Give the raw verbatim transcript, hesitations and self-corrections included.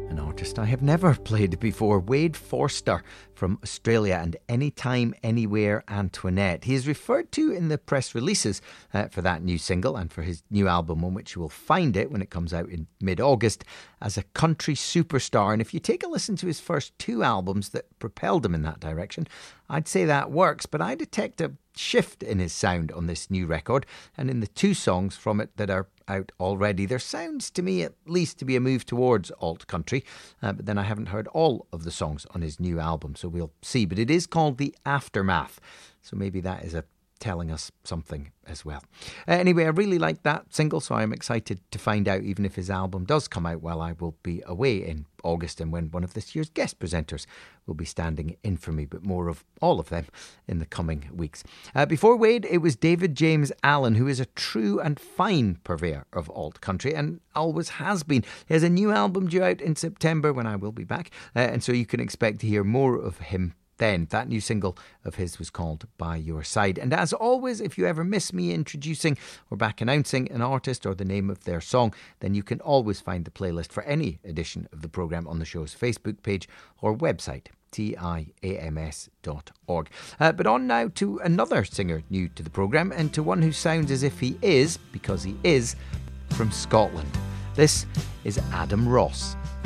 An artist I have never played before, Wade Forster from Australia, and Anytime, Anywhere, Antoinette. He is referred to in the press releases uh, for that new single and for his new album, on which you will find it when it comes out in mid-August, as a country superstar. And if you take a listen to his first two albums that propelled him in that direction, I'd say that works, but I detect a shift in his sound on this new record, and in the two songs from it that are out already, there sounds to me at least to be a move towards alt country, uh, but then I haven't heard all of the songs on his new album, so we'll see. But it is called The Aftermath, so maybe that is a telling us something as well. Uh, anyway, I really like that single, so I'm excited to find out, even if his album does come out while I will be away in August, and when one of this year's guest presenters will be standing in for me, but more of all of them in the coming weeks. Uh, before Wade, it was David James Allen, who is a true and fine purveyor of alt country, and always has been. He has a new album due out in September when I will be back, uh, and so you can expect to hear more of him then. That new single of his was called By Your Side. And as always, if you ever miss me introducing or back announcing an artist or the name of their song, then you can always find the playlist for any edition of the programme on the show's Facebook page or website, tiams dot org. Uh, but on now to another singer new to the programme, and to one who sounds as if he is, because he is, from Scotland. This is Adam Ross.